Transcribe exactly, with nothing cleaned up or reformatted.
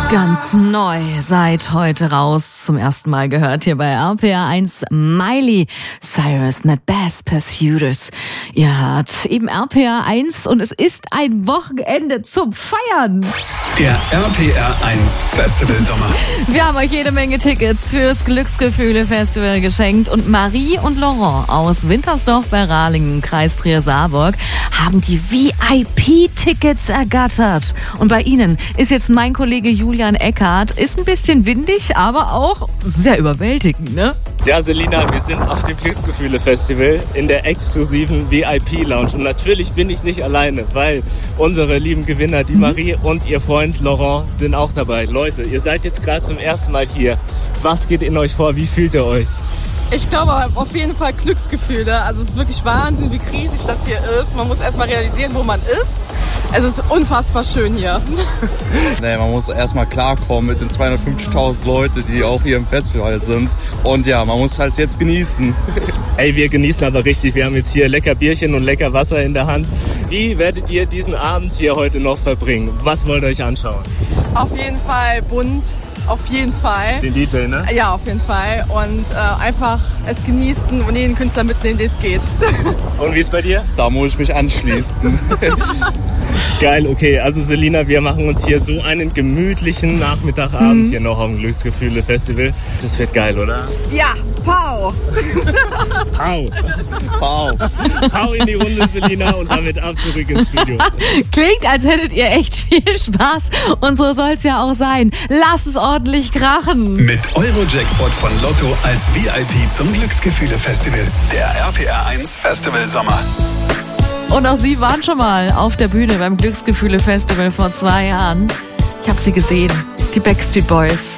Ganz neu, seit heute raus, zum ersten Mal gehört hier bei R P R eins Miley Cyrus mit Best Pursuiters. Ihr hört eben R P R eins und es ist ein Wochenende zum Feiern. Der R P R eins Festival Sommer. Wir haben euch jede Menge Tickets fürs Glücksgefühle Festival geschenkt und Marie und Laurent aus Wintersdorf bei Ralingen, Kreis Trier-Saarburg, haben die V I P-Tickets ergattert. Und bei ihnen ist jetzt mein Kollege Julian Eckhardt. Ist ein bisschen windig, aber auch sehr überwältigend, ne? Ja, Selina, wir sind auf dem Glücksgefühle-Festival in der exklusiven V I P-Lounge. Und natürlich bin ich nicht alleine, weil unsere lieben Gewinner, die Marie und ihr Freund Laurent, sind auch dabei. Leute, ihr seid jetzt gerade zum ersten Mal hier. Was geht in euch vor? Wie fühlt ihr euch? Ich glaube auf jeden Fall Glücksgefühle. Also es ist wirklich Wahnsinn, wie riesig das hier ist. Man muss erstmal realisieren, wo man ist. Es ist unfassbar schön hier. Nee, man muss erstmal klarkommen mit den zweihundertfünfzigtausend Leuten, die auch hier im Festival sind. Und ja, man muss halt jetzt genießen. Ey, wir genießen aber richtig. Wir haben jetzt hier lecker Bierchen und lecker Wasser in der Hand. Wie werdet ihr diesen Abend hier heute noch verbringen? Was wollt ihr euch anschauen? Auf jeden Fall bunt. Auf jeden Fall. Den D J, ne? Ja, auf jeden Fall. Und äh, einfach es genießen und jeden Künstler mitnehmen, den es geht. Und wie ist bei dir? Da muss ich mich anschließen. Geil, okay. Also Selina, wir machen uns hier so einen gemütlichen Nachmittagabend mhm. hier noch am Glücksgefühle-Festival. Das wird geil, oder? Ja, Pau! Pau! Pau! Pau in die Runde, Selina, und damit ab zurück ins Studio. Klingt, als hättet ihr echt viel Spaß. Und so soll's ja auch sein. Lasst es ordentlich krachen. Mit Euro-Jackpot von Lotto als V I P zum Glücksgefühle-Festival. Der R P R eins Festival Sommer. Und auch sie waren schon mal auf der Bühne beim Glücksgefühle-Festival vor zwei Jahren. Ich habe sie gesehen, die Backstreet Boys.